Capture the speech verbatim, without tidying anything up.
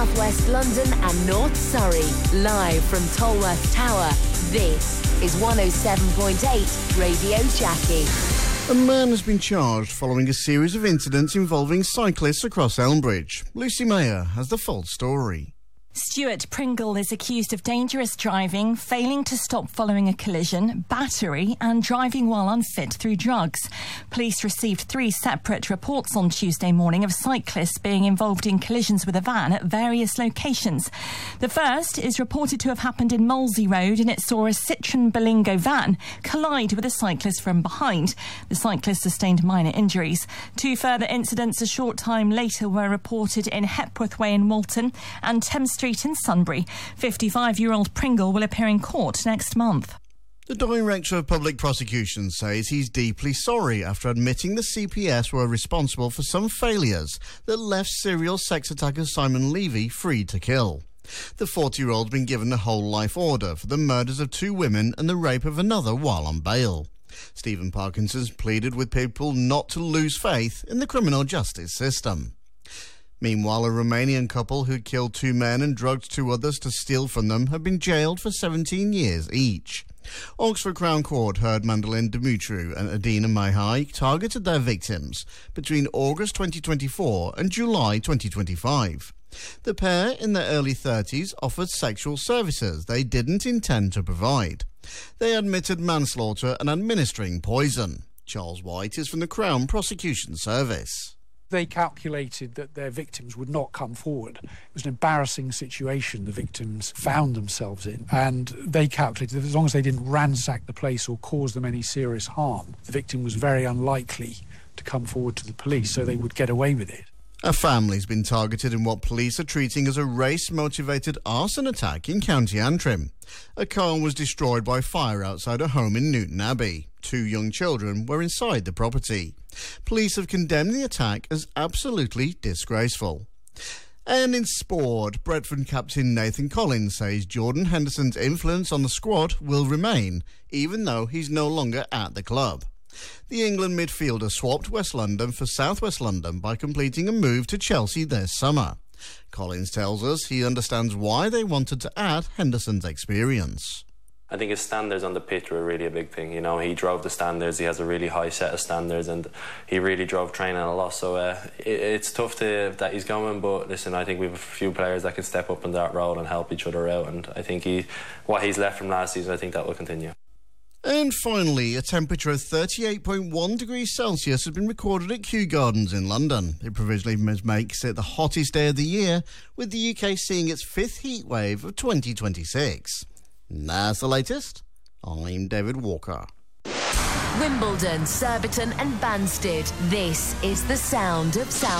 South West London and North Surrey. Live from Tolworth Tower, this is one oh seven point eight Radio Jackie. A man has been charged following a series of incidents involving cyclists across Elmbridge. Lucy Mayer has the full story. Stuart Pringle is accused of dangerous driving, failing to stop following a collision, battery and driving while unfit through drugs. Police received three separate reports on Tuesday morning of cyclists being involved in collisions with a van at various locations. The first is reported to have happened in Molesey Road, and it saw a Citroen Berlingo van collide with a cyclist from behind. The cyclist sustained minor injuries. Two further incidents a short time later were reported in Hepworth Way in Walton and Thames Street in Sunbury. fifty-five-year-old Pringle will appear in court next month. The Director of Public Prosecution says he's deeply sorry after admitting the C P S were responsible for some failures that left serial sex attacker Simon Levy free to kill. The forty-year-old's been given a whole life order for the murders of two women and the rape of another while on bail. Stephen Parkinson's pleaded with people not to lose faith in the criminal justice system. Meanwhile, a Romanian couple who killed two men and drugged two others to steal from them have been jailed for seventeen years each. Oxford Crown Court heard Mandolin Dumitru and Adina Mihai targeted their victims between August twenty twenty-four and July twenty twenty-five. The pair, in their early thirties, offered sexual services they didn't intend to provide. They admitted manslaughter and administering poison. Charles White is from the Crown Prosecution Service. They calculated that their victims would not come forward. It was an embarrassing situation the victims found themselves in, and they calculated that as long as they didn't ransack the place or cause them any serious harm, the victim was very unlikely to come forward to the police, so they would get away with it. A family's been targeted in what police are treating as a race-motivated arson attack in County Antrim. A car was destroyed by fire outside a home in Newton Abbey. Two young children were inside the property. Police have condemned the attack as absolutely disgraceful. And in sport, Brentford captain Nathan Collins says Jordan Henderson's influence on the squad will remain, even though he's no longer at the club. The England midfielder swapped West London for South West London by completing a move to Chelsea this summer. Collins tells us he understands why they wanted to add Henderson's experience. I think his standards on the pitch were really a big thing. You know, he drove the standards, he has a really high set of standards, and he really drove training a lot. So uh, it, it's tough to, that he's going, but listen, I think we have a few players that can step up in that role and help each other out, and I think he, what he's left from last season, I think that will continue. And finally, a temperature of thirty-eight point one degrees Celsius has been recorded at Kew Gardens in London. It provisionally makes it the hottest day of the year, with the U K seeing its fifth heat wave of twenty twenty-six. That's the latest. I'm David Walker. Wimbledon, Surbiton and Banstead. This is the sound of South.